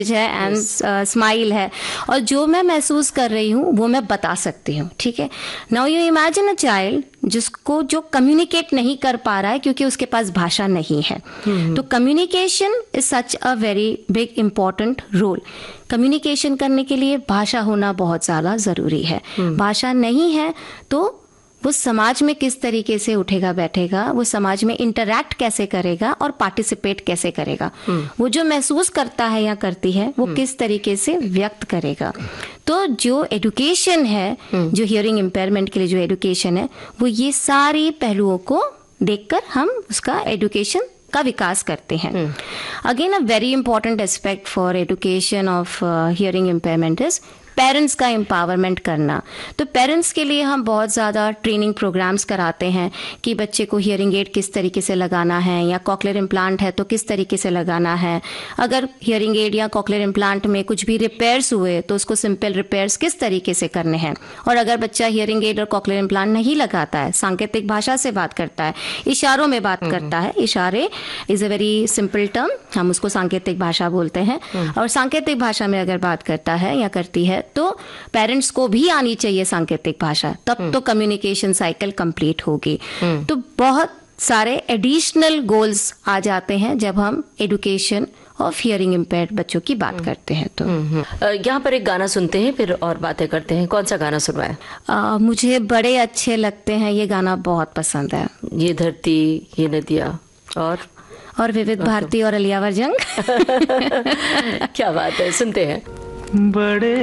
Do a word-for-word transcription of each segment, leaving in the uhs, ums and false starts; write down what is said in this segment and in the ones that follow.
है and smile है, और जो मैं महसूस कर रही हूँ वो मैं बता सकती हूँ, ठीक है। Now you imagine a child जिसको जो कम्युनिकेट नहीं कर पा रहा है क्योंकि उसके पास भाषा नहीं है। तो communication is such a very big important role. Communication करने के लिए भाषा होना बहुत ज़्यादा ज़रूरी है। भाषा नहीं है तो वो समाज में किस तरीके से उठेगा बैठेगा, वो समाज में इंटरैक्ट कैसे करेगा और पार्टिसिपेट कैसे करेगा, वो जो महसूस करता है या करती है वो किस तरीके से व्यक्त करेगा। तो जो एजुकेशन है, जो हियरिंग इम्पेयरमेंट के लिए जो एजुकेशन है, वो ये सारी पहलुओं को देखकर हम उसका एजुकेशन का विकास करते हैं। Again a very important aspect for education of hearing impairment is parents का एम्पावरमेंट करना। तो पेरेंट्स के लिए हम बहुत ज़्यादा ट्रेनिंग प्रोग्राम्स कराते हैं कि बच्चे को हियरिंग एड किस तरीके से लगाना है, या कॉकलियर इम्प्लांट है तो किस तरीके से लगाना है। अगर हियरिंग एड या कॉकलियर इम्प्लांट में कुछ भी रिपेयर्स हुए तो उसको सिंपल रिपेयर्स किस तरीके से करने हैं। और अगर बच्चा हियरिंग एड और कॉकलियर इम्प्लांट नहीं लगाता है, सांकेतिक भाषा से बात करता है, इशारों में बात करता है, इशारे is a very simple term, हम उसको सांकेतिक भाषा बोलते हैं, और सांकेतिक भाषा में अगर बात करता है या करती है तो पेरेंट्स को भी आनी चाहिए सांकेतिक भाषा, तब तो कम्युनिकेशन साइकिल कंप्लीट होगी। तो बहुत सारे एडिशनल गोल्स आ जाते हैं जब हम एजुकेशन ऑफ हियरिंग इम्पेयर्ड बच्चों की बात करते हैं। तो यहाँ पर एक गाना सुनते हैं फिर और बातें करते हैं। कौन सा गाना सुनवाएं? आ, मुझे बड़े अच्छे लगते हैं, ये गाना बहुत पसंद है, ये धरती ये नदियाँ और और विविध भारती और अलियावर जंग। क्या बात है, सुनते हैं। बड़े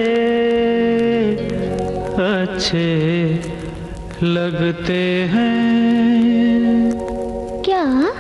अच्छे लगते हैं क्या